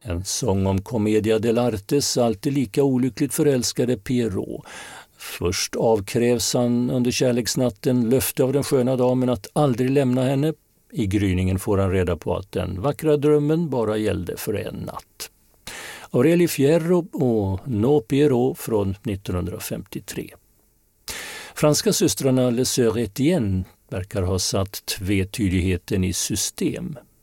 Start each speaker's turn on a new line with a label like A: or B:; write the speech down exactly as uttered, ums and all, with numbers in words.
A: En sång om Commedia dell'artes alltid lika olyckligt förälskade Pierrot. Först avkrävs han under kärleksnatten löfte av den sköna damen att aldrig lämna henne. I gryningen får han reda på att den vackra drömmen bara gällde för en natt. Aureli Fierro och No Pierrot från nittonhundrafemtiotre. Franska systrarna Les Sœurs Etienne verkar ha satt tvetydigheten i system.